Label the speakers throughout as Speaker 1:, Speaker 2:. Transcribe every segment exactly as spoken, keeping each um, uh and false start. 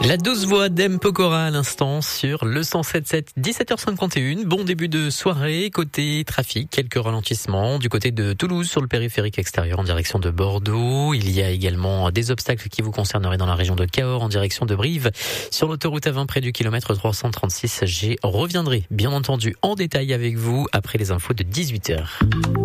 Speaker 1: La douce voix d'M. Pokora à l'instant sur le cent sept sept, dix-sept heures cinquante et une. Bon début de soirée. Côté trafic, quelques ralentissements. Du côté de Toulouse, sur le périphérique extérieur en direction de Bordeaux. Il y a également des obstacles qui vous concerneraient dans la région de Cahors en direction de Brive. Sur l'autoroute A vingt près du kilomètre trois cent trente-six, j'y reviendrai bien entendu en détail avec vous après les infos de dix-huit heures.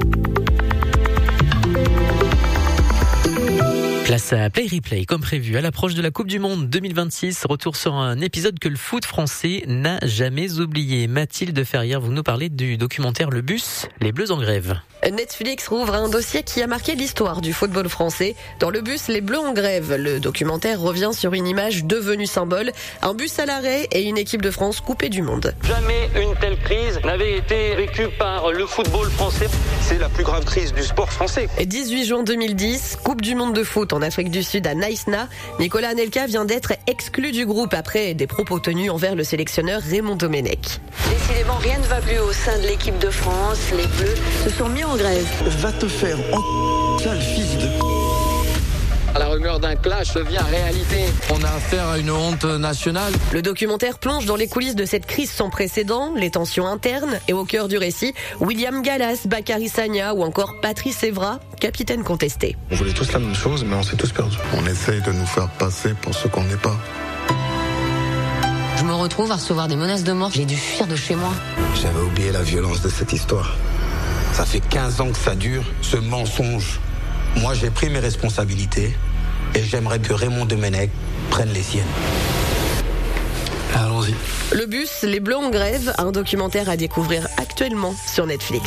Speaker 1: Place à Play Replay, comme prévu, à l'approche de la Coupe du Monde deux mille vingt-six. Retour sur un épisode que le foot français n'a jamais oublié. Mathilde Ferrière, vous nous parlez du documentaire Le Bus, les Bleus en grève.
Speaker 2: Netflix rouvre un dossier qui a marqué l'histoire du football français. Dans Le Bus, les Bleus en grève, le documentaire revient sur une image devenue symbole, un bus à l'arrêt et une équipe de France coupée du monde.
Speaker 3: Jamais une telle crise n'avait été vécue par le football français.
Speaker 4: C'est la plus grave crise du sport français.
Speaker 2: dix-huit juin deux mille dix, Coupe du Monde de foot en Afrique du Sud à Naïsna. Nicolas Anelka vient d'être exclu du groupe après des propos tenus envers le sélectionneur Raymond Domenech.
Speaker 5: Décidément, rien ne va plus au sein de l'équipe de France. Les Bleus se sont mis en grève.
Speaker 6: Va te faire en sale fils de...
Speaker 3: La rumeur d'un clash devient réalité.
Speaker 7: On a affaire à une honte nationale.
Speaker 2: Le documentaire plonge dans les coulisses de cette crise sans précédent, les tensions internes et au cœur du récit, William Gallas, Bakary Sagna ou encore Patrice Evra, capitaine contesté.
Speaker 8: On voulait tous la même chose, mais on s'est tous perdus. On essaye de nous faire passer pour ce qu'on n'est pas.
Speaker 9: Je me retrouve à recevoir des menaces de mort. J'ai dû fuir de chez moi.
Speaker 6: J'avais oublié la violence de cette histoire. Ça fait quinze ans que ça dure, ce mensonge. Moi, j'ai pris mes responsabilités et j'aimerais que Raymond Domenech prenne les siennes.
Speaker 8: Allons-y.
Speaker 2: Le Bus, les Bleus en grève, un documentaire à découvrir actuellement sur Netflix.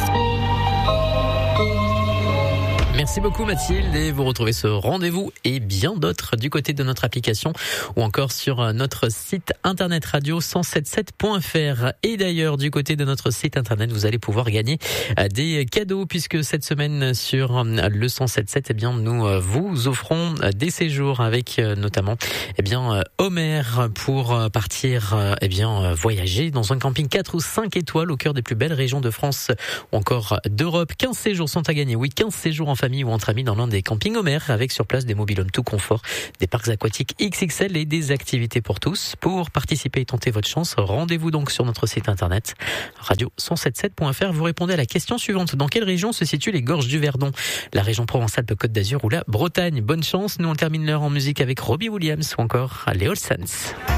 Speaker 1: Merci beaucoup Mathilde et vous retrouvez ce rendez-vous et bien d'autres du côté de notre application ou encore sur notre site internet radio cent soixante-dix-sept point f r. Et d'ailleurs du côté de notre site internet vous allez pouvoir gagner des cadeaux puisque cette semaine sur le cent soixante-dix-sept eh bien nous vous offrons des séjours avec notamment eh bien Homer pour partir eh bien voyager dans un camping quatre ou cinq étoiles au cœur des plus belles régions de France ou encore d'Europe. quinze séjours sont à gagner. Oui, quinze séjours en famille ou entre amis dans l'un des campings Homer avec sur place des mobil-homes tout confort, des parcs aquatiques X X L et des activités pour tous. Pour participer et tenter votre chance, rendez-vous donc sur notre site internet radio cent soixante-dix-sept point f r. Vous répondez à la question suivante. Dans quelle région se situent les Gorges du Verdon? La région Provence-Alpes-Côte d'Azur ou la Bretagne? Bonne chance. Nous on termine l'heure en musique avec Robbie Williams ou encore les All Saints.